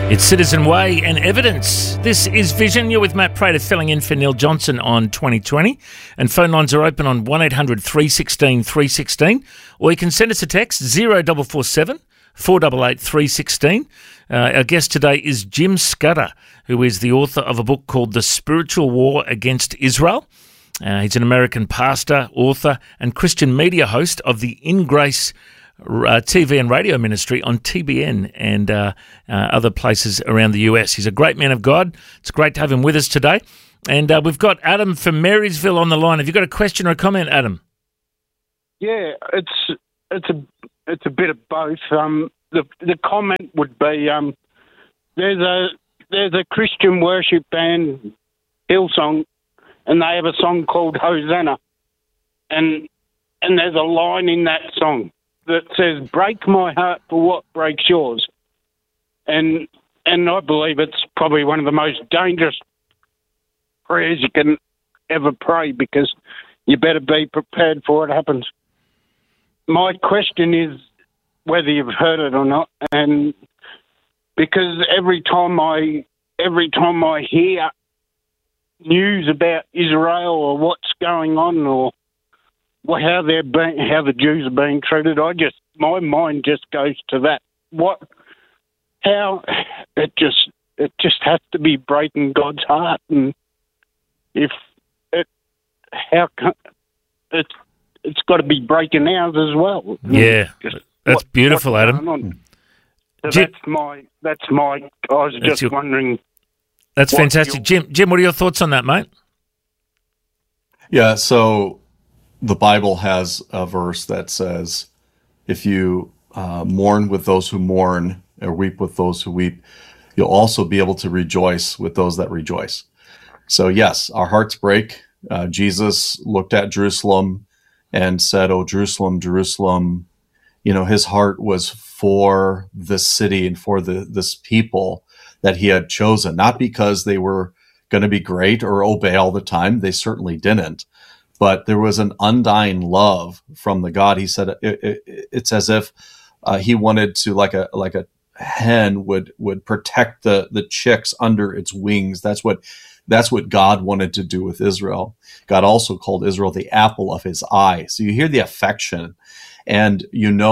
It's Citizen Way and Evidence. This is Vision. You're with Matt Prater filling in for Neil Johnson on 2020. And phone lines are open on 1800 316 316. Or you can send us a text 0447 488 316. Our guest today is Jim Scudder, who is the author of a book called The Spiritual War Against Israel. He's an American pastor, author, and Christian media host of the In Grace TV and radio ministry on TBN and other places around the US. He's a great man of God. It's great to have him with us today. And we've got Adam from Marysville on the line. Have you got a question or a comment, Adam? Yeah, it's a bit of both. The comment would be there's a Christian worship band, Hillsong, and they have a song called Hosanna, and there's a line in that song that says, "Break my heart for what breaks yours." And I believe it's probably one of the most dangerous prayers you can ever pray, because you better be prepared for what happens. My question is whether you've heard it or not, and because every time I hear news about Israel or what's going on or how the Jews are being treated, my mind just goes to that. It just has to be breaking God's heart, and it's got to be breaking ours as well. Yeah, that's beautiful, Adam. So that's my. I was just wondering. That's fantastic, Jim. What are your thoughts on that, mate? Yeah, so the Bible has a verse that says, if you mourn with those who mourn or weep with those who weep, you'll also be able to rejoice with those that rejoice. So yes, our hearts break. Jesus looked at Jerusalem and said, "Oh, Jerusalem, Jerusalem," his heart was for this city and for this people that he had chosen, not because they were going to be great or obey all the time. They certainly didn't. But there was an undying love from the God. He said it's as if he wanted to, like a hen would protect the chicks under its wings. That's what God wanted to do with Israel. God also called Israel the apple of his eye. So you hear the affection, and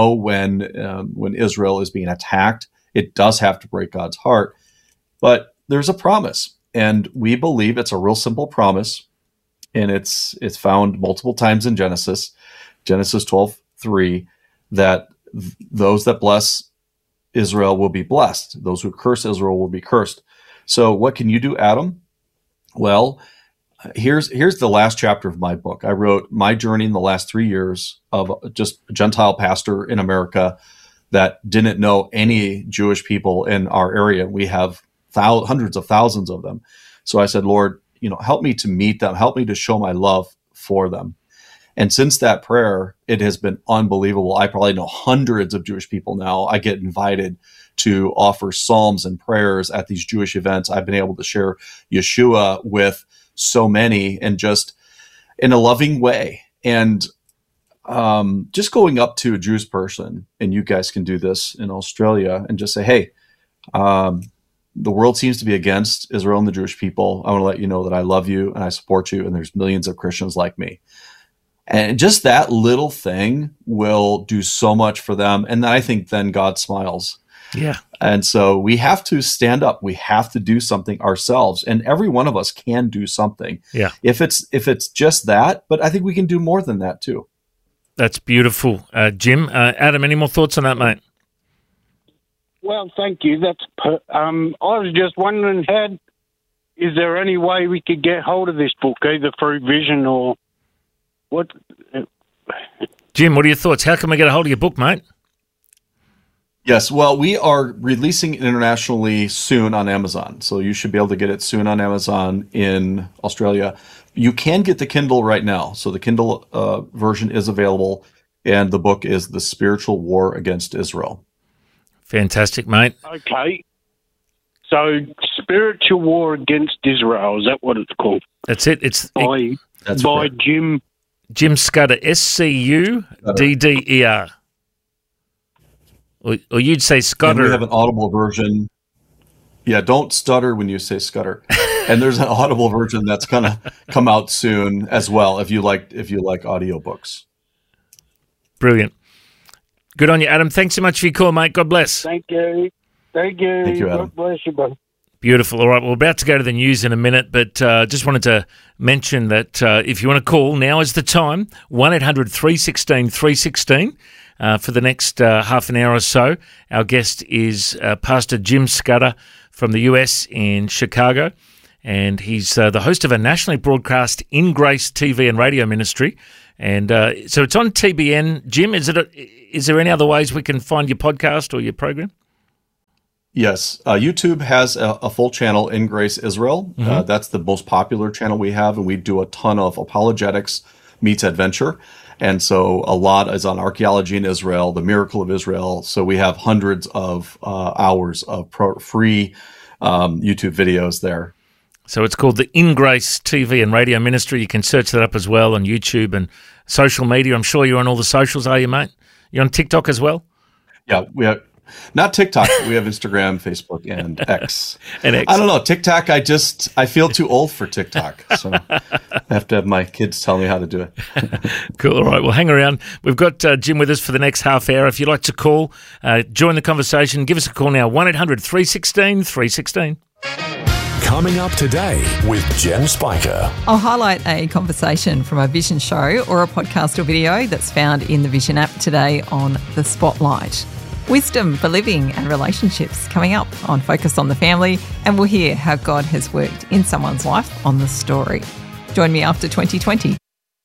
when Israel is being attacked, it does have to break God's heart. But there's a promise, and we believe it's a real simple promise. And it's found multiple times in Genesis 12:3, that those that bless Israel will be blessed. Those who curse Israel will be cursed. So what can you do, Adam? Well, here's the last chapter of my book. I wrote my journey in the last 3 years of just a Gentile pastor in America that didn't know any Jewish people in our area. We have hundreds of thousands of them. So I said, Lord, help me to meet them, help me to show my love for them. And since that prayer, it has been unbelievable. I probably know hundreds of Jewish people now. I get invited to offer psalms and prayers at these Jewish events. I've been able to share Yeshua with so many, and just in a loving way. And just going up to a Jewish person, and you guys can do this in Australia, and just say, hey, the world seems to be against Israel and the Jewish people. I want to let you know that I love you and I support you, and there's millions of Christians like me. And just that little thing will do so much for them. And I think then God smiles. Yeah. And so we have to stand up. We have to do something ourselves. And every one of us can do something. Yeah. If it's just that, but I think we can do more than that too. That's beautiful, Jim. Adam, any more thoughts on that, mate? Well, thank you. I was just wondering, is there any way we could get hold of this book, either through Vision or what? Jim, what are your thoughts? How can we get a hold of your book, mate? Yes, well, we are releasing it internationally soon on Amazon, so you should be able to get it soon on Amazon in Australia. You can get the Kindle right now, so the Kindle version is available, and the book is The Spiritual War Against Israel. Fantastic, mate. Okay. So, Spiritual War Against Israel, is that what it's called? That's it. It's by Jim Scudder, Scudder. Or you'd say Scudder. And we have an Audible version. Yeah, don't stutter when you say Scudder. And there's an Audible version that's gonna come out soon as well if you like audiobooks. Brilliant. Good on you, Adam. Thanks so much for your call, mate. God bless. Thank you. Thank you. Thank you, Adam. God bless you, bud. Beautiful. All right, we're about to go to the news in a minute, but just wanted to mention that if you want to call, now is the time. 1-800-316-316 for the next half an hour or so. Our guest is Pastor Jim Scudder from the US in Chicago, and he's the host of a nationally broadcast In Grace TV and radio ministry. And so it's on TBN. Jim, is there any other ways we can find your podcast or your program? Yes, YouTube has a full channel, In Grace Israel. That's the most popular channel we have, and we do a ton of apologetics meets adventure. And so a lot is on archaeology in Israel, the miracle of Israel. So we have hundreds of hours of free YouTube videos there. So it's called the In Grace TV and radio ministry. You can search that up as well on YouTube and social media. I'm sure you're on all the socials, are you, mate? You're on TikTok as well? Yeah, we have. Not TikTok. We have Instagram, Facebook, and X. And X. I don't know. TikTok, I feel too old for TikTok. So I have to have my kids tell me how to do it. Cool. All right. Well, hang around. We've got Jim with us for the next half hour. If you'd like to call, join the conversation, give us a call now. 1-800-316-316. Coming up today with Jen Spiker. I'll highlight a conversation from a Vision show or a podcast or video that's found in the Vision app today on The Spotlight. Wisdom for living and relationships coming up on Focus on the Family, and we'll hear how God has worked in someone's life on The Story. Join me after 2020.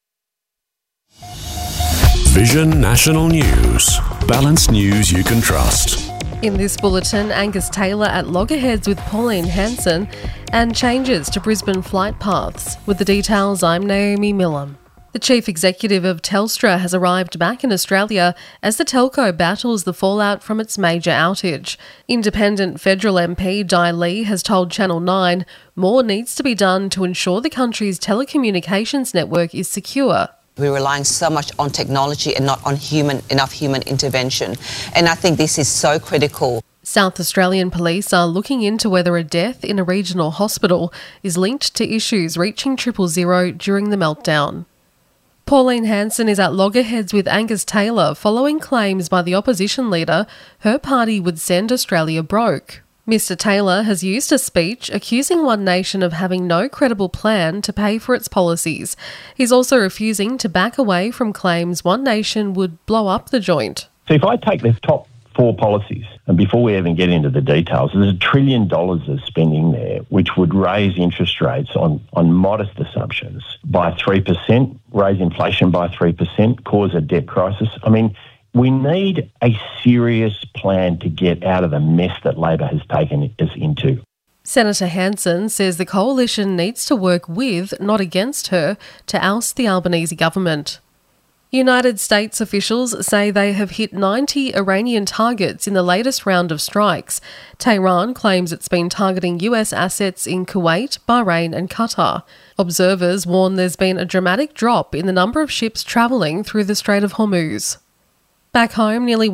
Vision National News. Balanced news you can trust. In this bulletin, Angus Taylor at loggerheads with Pauline Hanson and changes to Brisbane flight paths. With the details, I'm Naomi Millam. The chief executive of Telstra has arrived back in Australia as the telco battles the fallout from its major outage. Independent federal MP Di Lee has told Channel 9 more needs to be done to ensure the country's telecommunications network is secure. We're relying so much on technology and not on enough human intervention. And I think this is so critical. South Australian police are looking into whether a death in a regional hospital is linked to issues reaching 000 during the meltdown. Pauline Hanson is at loggerheads with Angus Taylor following claims by the opposition leader her party would send Australia broke. Mr Taylor has used a speech accusing One Nation of having no credible plan to pay for its policies. He's also refusing to back away from claims One Nation would blow up the joint. So if I take the top 4 policies, and before we even get into the details, there's $1 trillion of spending there, which would raise interest rates on modest assumptions by 3%, raise inflation by 3%, cause a debt crisis. I mean, we need a serious plan to get out of the mess that Labor has taken us into. Senator Hanson says the coalition needs to work with, not against her, to oust the Albanese government. United States officials say they have hit 90 Iranian targets in the latest round of strikes. Tehran claims it's been targeting US assets in Kuwait, Bahrain and Qatar. Observers warn there's been a dramatic drop in the number of ships travelling through the Strait of Hormuz. Back home, nearly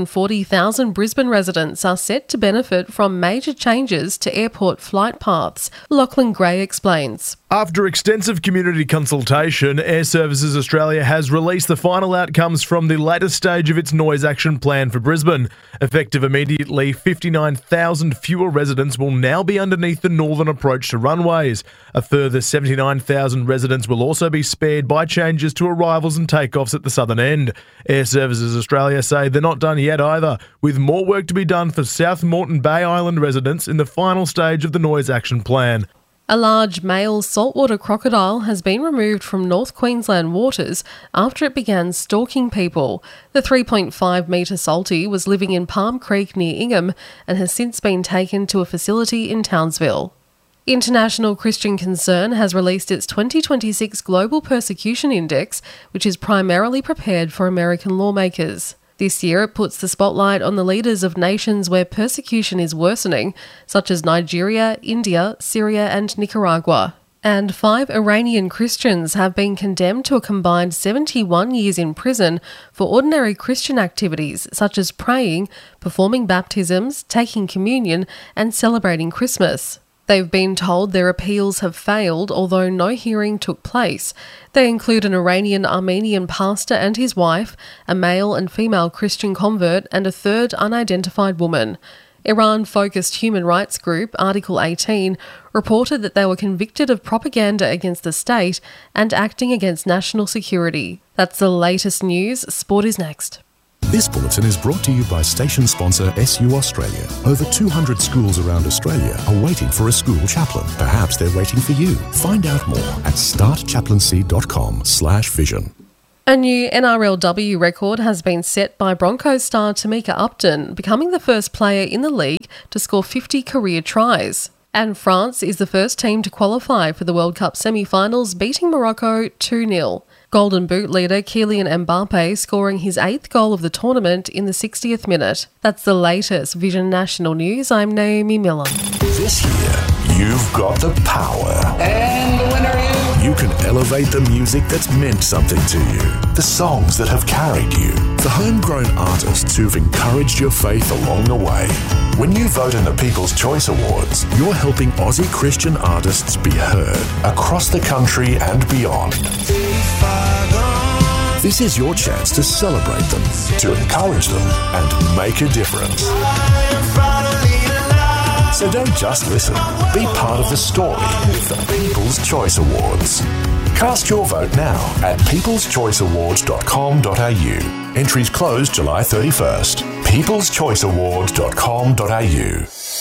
140,000 Brisbane residents are set to benefit from major changes to airport flight paths. Lachlan Gray explains. After extensive community consultation, Air Services Australia has released the final outcomes from the latest stage of its noise action plan for Brisbane. Effective immediately, 59,000 fewer residents will now be underneath the northern approach to runways. A further 79,000 residents will also be spared by changes to arrivals and takeoffs at the southern end. Air Services Australia say they're not done yet either, with more work to be done for South Moreton Bay Island residents in the final stage of the noise action plan. A large male saltwater crocodile has been removed from North Queensland waters after it began stalking people. The 3.5-metre salty was living in Palm Creek near Ingham and has since been taken to a facility in Townsville. International Christian Concern has released its 2026 Global Persecution Index, which is primarily prepared for American lawmakers. This year, it puts the spotlight on the leaders of nations where persecution is worsening, such as Nigeria, India, Syria and Nicaragua. And 5 Iranian Christians have been condemned to a combined 71 years in prison for ordinary Christian activities such as praying, performing baptisms, taking communion, and celebrating Christmas. They've been told their appeals have failed, although no hearing took place. They include an Iranian Armenian pastor and his wife, a male and female Christian convert, and a third unidentified woman. Iran-focused human rights group Article 18 reported that they were convicted of propaganda against the state and acting against national security. That's the latest news. Sport is next. This bulletin is brought to you by station sponsor SU Australia. Over 200 schools around Australia are waiting for a school chaplain. Perhaps they're waiting for you. Find out more at startchaplaincy.com/vision. A new NRLW record has been set by Broncos star Tamika Upton, becoming the first player in the league to score 50 career tries. And France is the first team to qualify for the World Cup semi-finals, beating Morocco 2-0. Golden Boot leader Kylian Mbappe scoring his 8th goal of the tournament in the 60th minute. That's the latest Vision National News. I'm Naomi Miller. This year, you've got the power. And the winner is... You can elevate the music that's meant something to you. The songs that have carried you. The homegrown artists who've encouraged your faith along the way. When you vote in the People's Choice Awards, you're helping Aussie Christian artists be heard across the country and beyond. This is your chance to celebrate them, to encourage them, and make a difference. So don't just listen. Be part of the story with the People's Choice Awards. Cast your vote now at peopleschoiceawards.com.au. Entries close July 31st. peopleschoiceawards.com.au.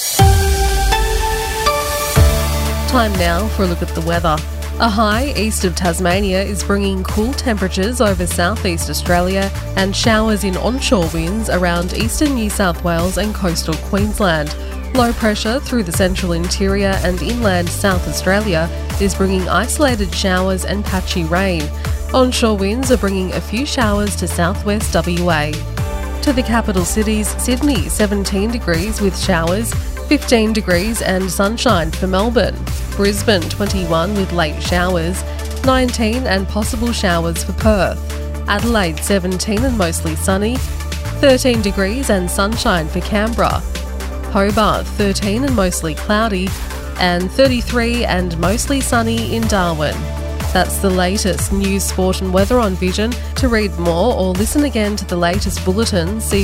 Time now for a look at the weather. A high east of Tasmania is bringing cool temperatures over southeast Australia and showers in onshore winds around eastern New South Wales and coastal Queensland. Low pressure through the central interior and inland South Australia is bringing isolated showers and patchy rain. Onshore winds are bringing a few showers to southwest WA. To the capital cities, Sydney 17 degrees with showers, 15 degrees and sunshine for Melbourne. Brisbane 21 with late showers, 19 and possible showers for Perth. Adelaide 17 and mostly sunny, 13 degrees and sunshine for Canberra. Hobart 13 and mostly cloudy, and 33 and mostly sunny in Darwin. That's the latest news, sport and weather on Vision. To read more or listen again to the latest bulletin, see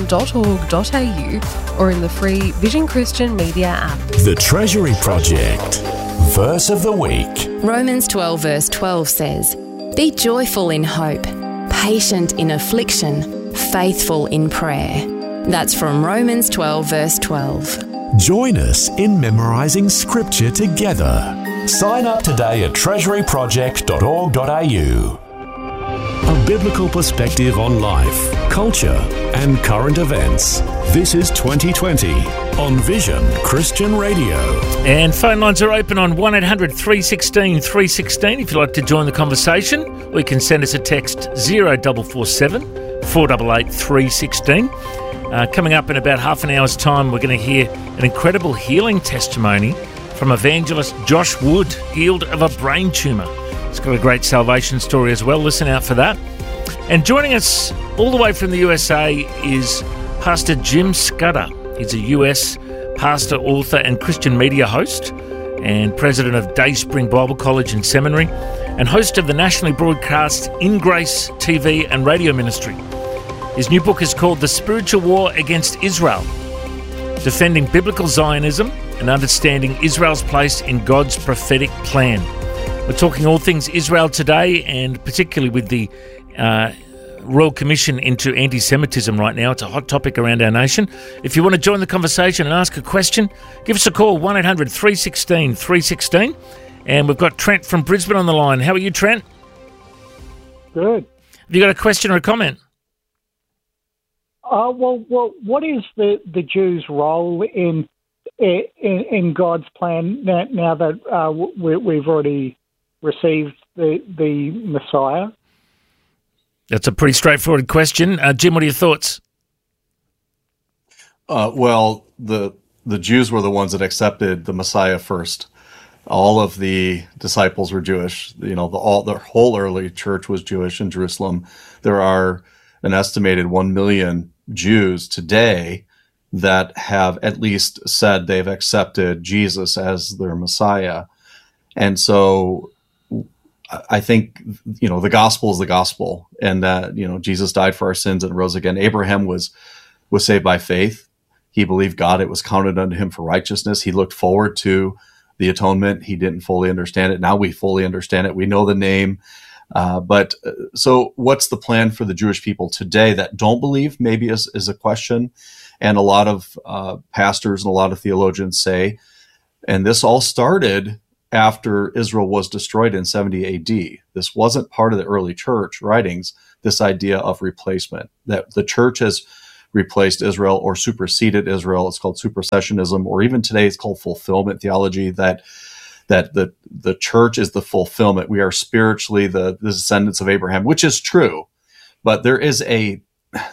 vision.org.au or in the free Vision Christian Media app. The Treasury Project. Verse of the week. Romans 12 verse 12 says, "Be joyful in hope, patient in affliction, faithful in prayer." That's from Romans 12 verse 12. Join us in memorising scripture together. Sign up today at treasuryproject.org.au. A biblical perspective on life, culture and current events. This is 2020 on Vision Christian Radio. And phone lines are open on 1800 316 316 if you'd like to join the conversation. Or you can send us a text 0447 488 316. Coming up in about half an hour's time, we're going to hear an incredible healing testimony from evangelist Josh Wood, healed of a brain tumour. He's got a great salvation story as well. Listen out for that. And joining us all the way from the USA is Pastor Jim Scudder. He's a US pastor, author and Christian media host and president of Dayspring Bible College and Seminary and host of the nationally broadcast In Grace TV and radio ministry. His new book is called The Spiritual War Against Israel, Defending Biblical Zionism and Understanding Israel's Place in God's Prophetic Plan. We're talking all things Israel today, and particularly with the Royal Commission into anti-Semitism right now. It's a hot topic around our nation. If you want to join the conversation and ask a question, give us a call, 1800 316 316. And we've got Trent from Brisbane on the line. How are you, Trent? Good. Have you got a question or a comment? Well, what is the Jews' role in God's plan now that we've already received the Messiah? That's a pretty straightforward question. Jim, what are your thoughts? Well, the Jews were the ones that accepted the Messiah first. all of the disciples were Jewish. The whole early church was Jewish in Jerusalem. There are an estimated 1 million Jews today that have at least said they've accepted Jesus as their Messiah. And so I think, the gospel is the gospel, and that, Jesus died for our sins and rose again. Abraham was saved by faith. He believed God. It was counted unto him for righteousness. He looked forward to the atonement. He didn't fully understand it. Now we fully understand it. We know the name. So what's the plan for the Jewish people today that don't believe, maybe is a question. And a lot of pastors and a lot of theologians say, and this all started after Israel was destroyed in 70 AD. This wasn't part of the early church writings, this idea of replacement, that the church has replaced Israel or superseded Israel. It's called supersessionism, or even today it's called fulfillment theology, that the church is the fulfillment. We are spiritually the descendants of Abraham, which is true, but there is a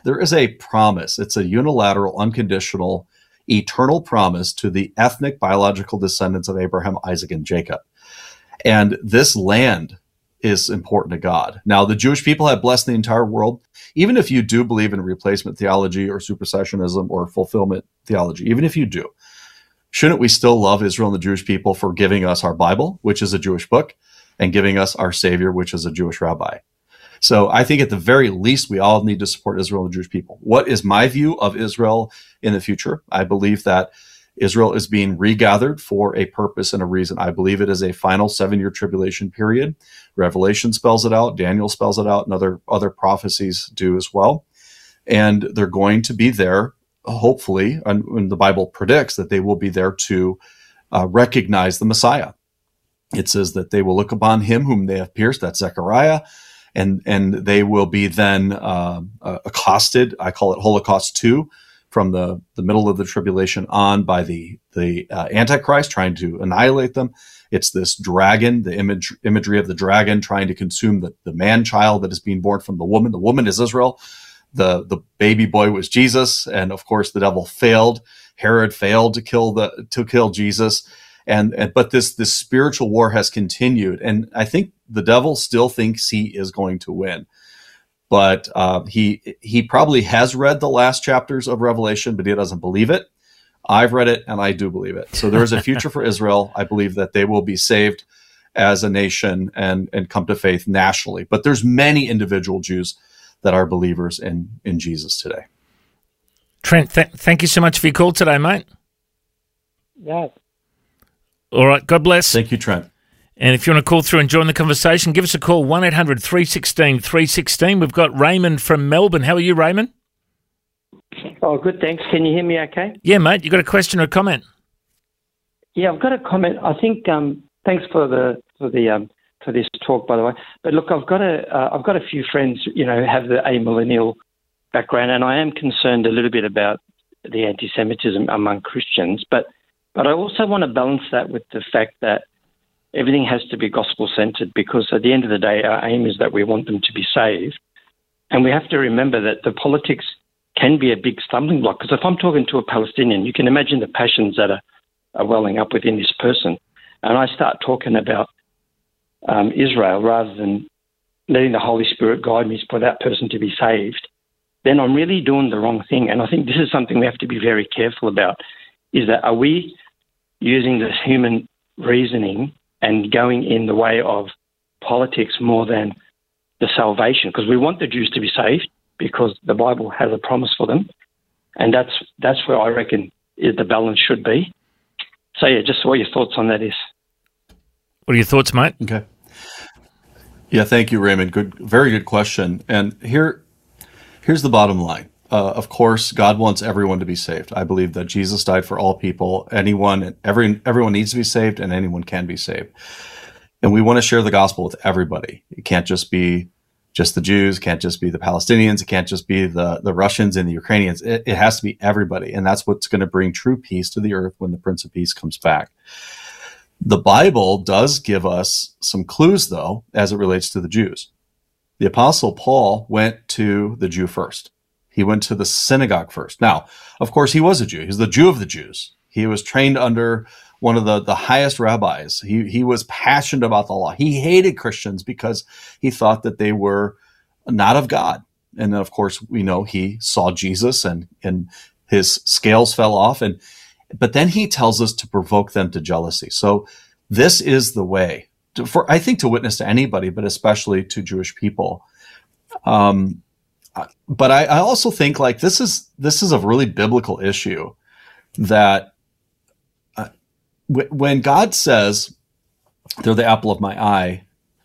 promise. It's a unilateral, unconditional, eternal promise to the ethnic biological descendants of Abraham, Isaac, and Jacob. And this land is important to God. Now, the Jewish people have blessed the entire world. Even if you do believe in replacement theology or supersessionism or fulfillment theology, even if you do, shouldn't we still love Israel and the Jewish people for giving us our Bible, which is a Jewish book, and giving us our Savior, which is a Jewish rabbi? So I think at the very least, we all need to support Israel and the Jewish people. What is my view of Israel in the future? I believe that Israel is being regathered for a purpose and a reason. I believe it is a final 7-year tribulation period. Revelation spells it out. Daniel spells it out, and other prophecies do as well. And they're going to be there, hopefully, and the Bible predicts that they will be there to recognize the Messiah. It says that they will look upon him whom they have pierced, that's Zechariah, and they will be then accosted. I call it Holocaust 2, from the middle of the tribulation on by the Antichrist trying to annihilate them. It's this dragon, the imagery of the dragon trying to consume the man-child that is being born from the woman. The woman is Israel. The baby boy was Jesus, and of course the devil failed. Herod failed to kill Jesus, but this spiritual war has continued, and I think the devil still thinks he is going to win. But he probably has read the last chapters of Revelation, but he doesn't believe it. I've read it, and I do believe it. So there is a future for Israel. I believe that they will be saved as a nation and come to faith nationally. But there's many individual Jews that are believers in Jesus today. Trent, thank you so much for your call today, mate. Yeah. All right, God bless. Thank you, Trent. And if you want to call through and join the conversation, give us a call, 1-800-316-316. We've got Raymond from Melbourne. How are you, Raymond? Oh, good, thanks. Can you hear me okay? Yeah, mate. You got a question or a comment? Yeah, I've got a comment. I think thanks for this talk, by the way. But look, I've got a few friends, who have the amillennial background, and I am concerned a little bit about the anti-Semitism among Christians. But I also want to balance that with the fact that everything has to be gospel-centered, because at the end of the day, our aim is that we want them to be saved. And we have to remember that the politics can be a big stumbling block, because if I'm talking to a Palestinian, you can imagine the passions that are welling up within this person. And I start talking about Israel rather than letting the Holy Spirit guide me for that person to be saved, then I'm really doing the wrong thing. And I think this is something we have to be very careful about, is that are we using this human reasoning and going in the way of politics more than the salvation? Because we want the Jews to be saved because the Bible has a promise for them. And that's where I reckon the balance should be. So, yeah, just what your thoughts on that is. What are your thoughts, mate? Okay. Yeah, thank you, Raymond. Very good question. And here's the bottom line. Of course, God wants everyone to be saved. I believe that Jesus died for all people. Everyone needs to be saved, and anyone can be saved. And we want to share the gospel with everybody. It can't just be just the Jews, can't just be the Palestinians, it can't just be the Russians and the Ukrainians. It has to be everybody. And that's what's going to bring true peace to the earth when the Prince of Peace comes back. The Bible does give us some clues, though, as it relates to the Jews. The Apostle Paul went to the Jew first. He went to the synagogue first. Now, of course, he was a Jew. He's the Jew of the Jews. He was trained under one of the highest rabbis. He was passionate about the law. He hated Christians because he thought that they were not of God. And then, of course, we know he saw Jesus and his scales fell off. But then he tells us to provoke them to jealousy. So this is the way I think to witness to anybody, but especially to Jewish people. But I also think like this is a really biblical issue that when God says they're the apple of my eye,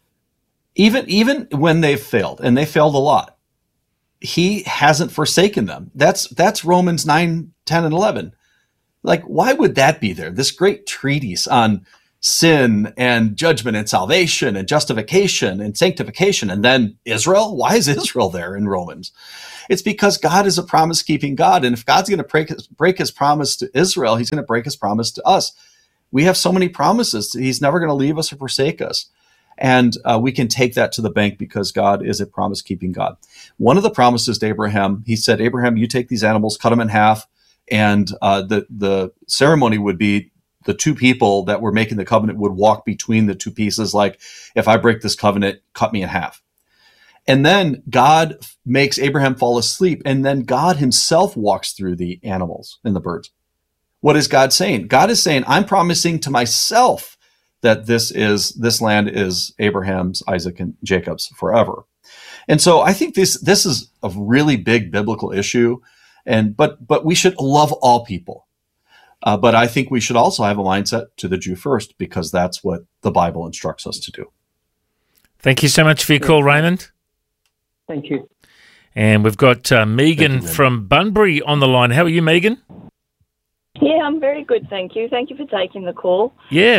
even when they've failed, and they failed a lot, he hasn't forsaken them. That's Romans 9, 10, and 11. Like, why would that be there? This great treatise on sin and judgment and salvation and justification and sanctification. And then Israel? Why is Israel there in Romans? It's because God is a promise-keeping God. And if God's going to break his promise to Israel, he's going to break his promise to us. We have so many promises. He's never going to leave us or forsake us. And we can take that to the bank because God is a promise-keeping God. One of the promises to Abraham, he said, Abraham, you take these animals, cut them in half, and the ceremony would be the two people that were making the covenant would walk between the two pieces. Like, if I break this covenant, cut me in half. And then God makes Abraham fall asleep. And then God himself walks through the animals and the birds. What is God saying? God is saying, I'm promising to myself that this land is Abraham's, Isaac, and Jacob's forever. And so I think this is a really big biblical issue. But we should love all people. But I think we should also have a mindset to the Jew first, because that's what the Bible instructs us to do. Thank you so much for your call, Raymond. Thank you. And we've got Megan from Bunbury on the line. How are you, Megan? Yeah, I'm very good, thank you. Thank you for taking the call. Yeah.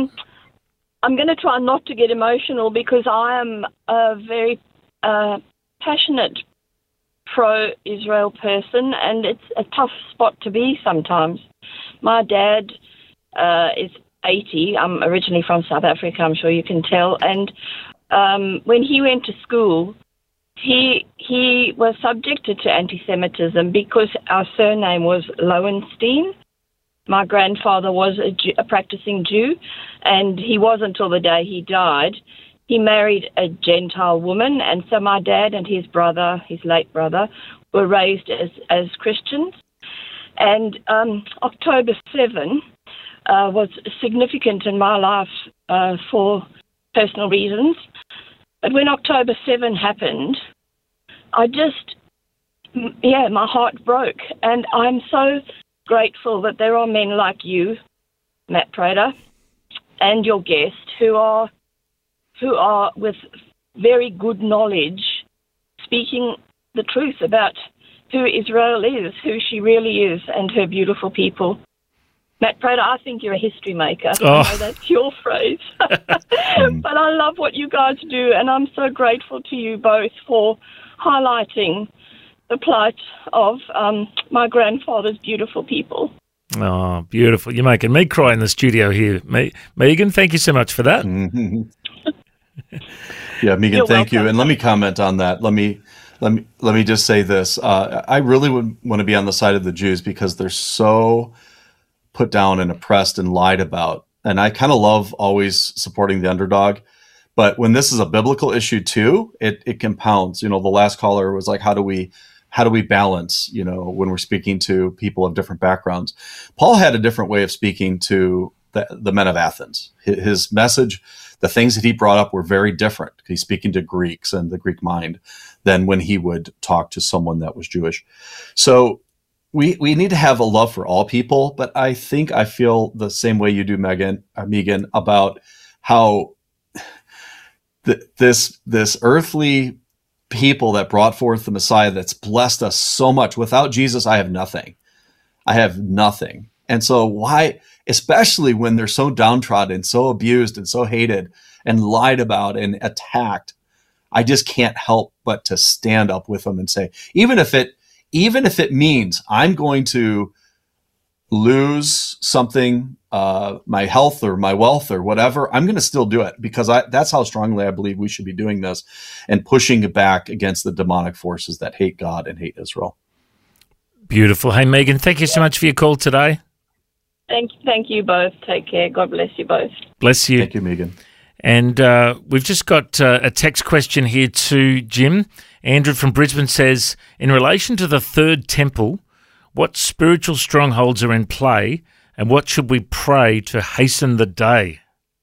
I'm going to try not to get emotional because I am a very passionate pro-Israel person, and it's a tough spot to be sometimes. My dad is 80. I'm originally from South Africa, I'm sure you can tell. And when he went to school, he was subjected to anti-Semitism because our surname was Lowenstein. My grandfather was a practicing Jew, and he was until the day he died. He married a Gentile woman, and so my dad and his brother, his late brother, were raised as Christians. And October 7 was significant in my life for personal reasons. But when October 7 happened, my heart broke. And I'm so grateful that there are men like you, Matt Prater, and your guest, who are with very good knowledge speaking the truth about who Israel is, who she really is, and her beautiful people. Matt Prater, I think you're a history maker. Oh. I know that's your phrase. But I love what you guys do, and I'm so grateful to you both for highlighting the plight of my grandfather's beautiful people. Oh, beautiful. You're making me cry in the studio here. Megan, thank you so much for that. Yeah, Megan, You're thank welcome. you. And let me comment on that. Let me just say this. I really would want to be on the side of the Jews because they're so put down and oppressed and lied about. And I kind of love always supporting the underdog. But when this is a biblical issue too, it compounds. The last caller was like, how do we balance, when we're speaking to people of different backgrounds? Paul had a different way of speaking to the men of Athens. His message, the things that he brought up were very different. He's speaking to Greeks and the Greek mind than when he would talk to someone that was Jewish. So we need to have a love for all people, but I feel the same way you do, Megan, about how this earthly people that brought forth the Messiah that's blessed us so much. Without Jesus, I have nothing. And so why, especially when they're so downtrodden, so abused and so hated and lied about and attacked, I just can't help but to stand up with them and say, even if it means I'm going to lose something, my health or my wealth or whatever, I'm going to still do it because that's how strongly I believe we should be doing this and pushing it back against the demonic forces that hate God and hate Israel. Beautiful. Hey, Megan, thank you so much for your call today. Thank you both. Take care. God bless you both. Bless you. Thank you, Megan. And we've just got a text question here to Jim. Andrew from Brisbane says, in relation to the third temple, what spiritual strongholds are in play and what should we pray to hasten the day?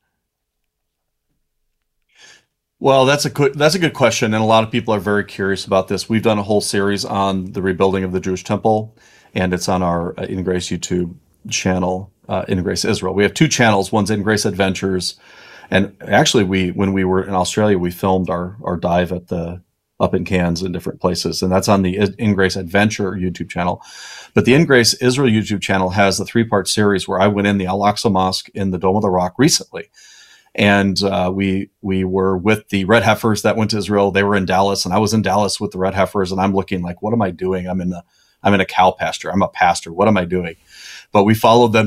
Well, that's a good question, and a lot of people are very curious about this. We've done a whole series on the rebuilding of the Jewish temple, and it's on our In Grace YouTube channel, In Grace Israel. We have two channels. One's In Grace Adventures, and actually, when we were in Australia, we filmed our dive up in Cairns and different places, and that's on the In Grace Adventure YouTube channel. But the In Grace Israel YouTube channel has a 3-part series where I went in the Al-Aqsa Mosque in the Dome of the Rock recently. And we were with the Red Heifers that went to Israel. They were in Dallas, and I was in Dallas with the Red Heifers, and I'm looking like, what am I doing? I'm in a cow pasture. I'm a pastor. What am I doing? But we followed them